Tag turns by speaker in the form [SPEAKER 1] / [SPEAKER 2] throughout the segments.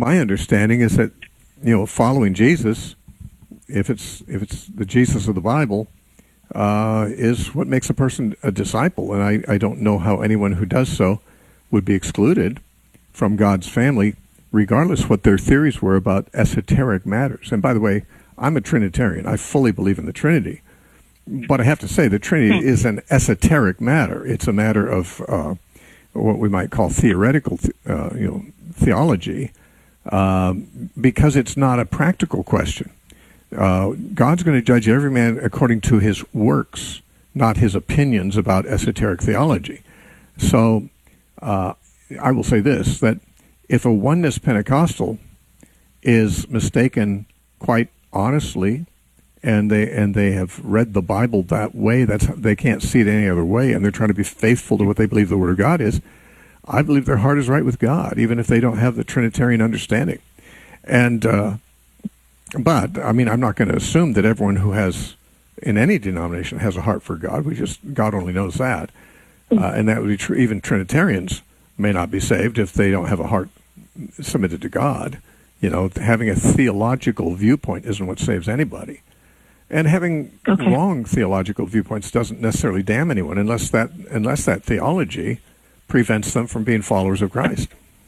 [SPEAKER 1] my understanding is that, following Jesus, if it's the Jesus of the Bible, is what makes a person a disciple. And I don't know how anyone who does so would be excluded from God's family, regardless what their theories were about esoteric matters. And by the way, I'm a Trinitarian. I fully believe in the Trinity. But I have to say, the Trinity is an esoteric matter. It's a matter of what we might call theoretical theology, because it's not a practical question. God's going to judge every man according to his works, not his opinions about esoteric theology. So I will say this, that if a oneness Pentecostal is mistaken quite honestly, and they have read the Bible that way, they can't see it any other way, and they're trying to be faithful to what they believe the Word of God is, I believe their heart is right with God, even if they don't have the Trinitarian understanding. And but I mean, I'm not going to assume that everyone who has, in any denomination, has a heart for God. God only knows that, and that would be true. Even Trinitarians may not be saved if they don't have a heart submitted to God. Having a theological viewpoint isn't what saves anybody. And having wrong theological viewpoints doesn't necessarily damn anyone unless that theology prevents them from being followers of Christ.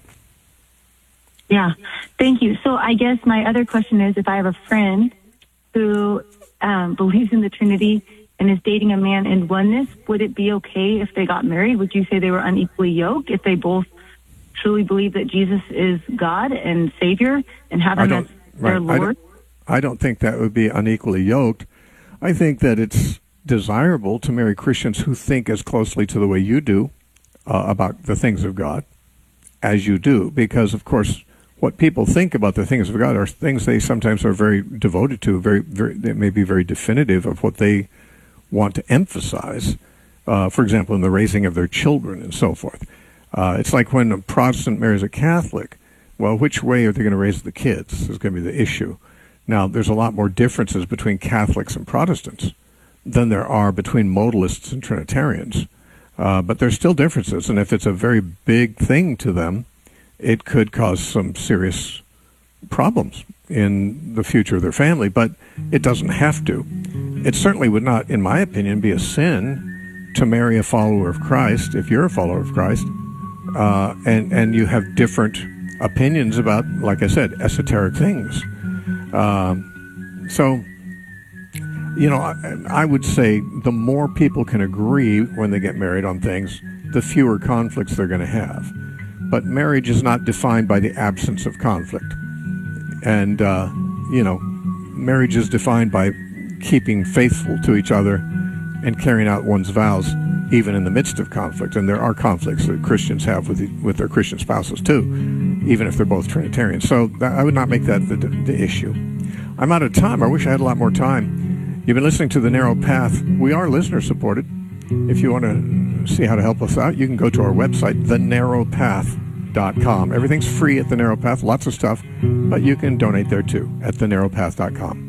[SPEAKER 2] Yeah, thank you. So I guess my other question is, if I have a friend who believes in the Trinity and is dating a man in oneness, would it be okay if they got married? Would you say they were unequally yoked if they both truly believe that Jesus is God and Savior and have him as their Lord?
[SPEAKER 1] I don't think that would be unequally yoked. I think that it's desirable to marry Christians who think as closely to the way you do about the things of God as you do, because, of course, what people think about the things of God are things they sometimes are very devoted to, they may be very definitive of what they want to emphasize, for example, in the raising of their children and so forth. It's like when a Protestant marries a Catholic. Well, which way are they going to raise the kids is going to be the issue. Now, there's a lot more differences between Catholics and Protestants than there are between modalists and Trinitarians. But there's still differences, and if it's a very big thing to them, it could cause some serious problems in the future of their family, but it doesn't have to. It certainly would not, in my opinion, be a sin to marry a follower of Christ if you're a follower of Christ, and you have different opinions about, like I said, esoteric things. So, I would say the more people can agree when they get married on things, the fewer conflicts they're going to have. But marriage is not defined by the absence of conflict. And, marriage is defined by keeping faithful to each other and carrying out one's vows, even in the midst of conflict. And there are conflicts that Christians have with their Christian spouses, too, even if they're both Trinitarians. So I would not make that the issue. I'm out of time. I wish I had a lot more time. You've been listening to The Narrow Path. We are listener-supported. If you want to see how to help us out, you can go to our website, thenarrowpath.com. Everything's free at The Narrow Path, lots of stuff, but you can donate there too at thenarrowpath.com.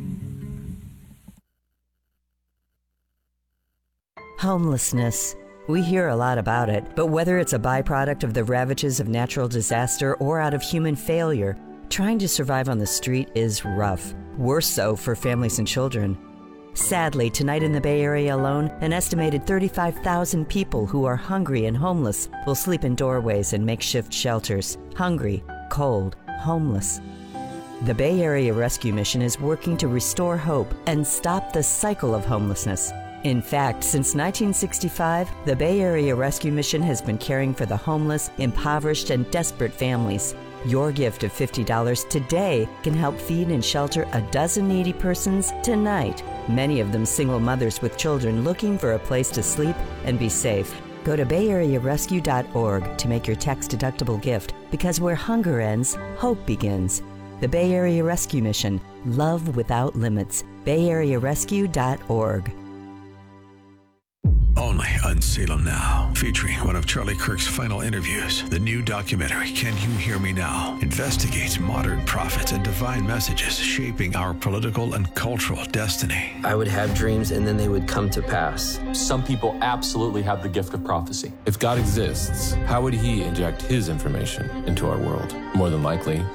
[SPEAKER 3] Homelessness. We hear a lot about it, but whether it's a byproduct of the ravages of natural disaster or out of human failure, trying to survive on the street is rough. Worse so for families and children. Sadly, tonight in the Bay Area alone, an estimated 35,000 people who are hungry and homeless will sleep in doorways and makeshift shelters. Hungry, cold, homeless. The Bay Area Rescue Mission is working to restore hope and stop the cycle of homelessness. In fact, since 1965, the Bay Area Rescue Mission has been caring for the homeless, impoverished, and desperate families. Your gift of $50 today can help feed and shelter a dozen needy persons tonight, many of them single mothers with children looking for a place to sleep and be safe. Go to bayarearescue.org to make your tax-deductible gift, because where hunger ends, hope begins. The Bay Area Rescue Mission. Love without limits. bayarearescue.org.
[SPEAKER 4] Only on Salem Now, featuring one of Charlie Kirk's final interviews. The new documentary, Can You Hear Me Now?, investigates modern prophets and divine messages shaping our political and cultural destiny.
[SPEAKER 5] I would have dreams and then they would come to pass.
[SPEAKER 6] Some people absolutely have the gift of prophecy. If God exists, how would he inject his information into our world? More than likely,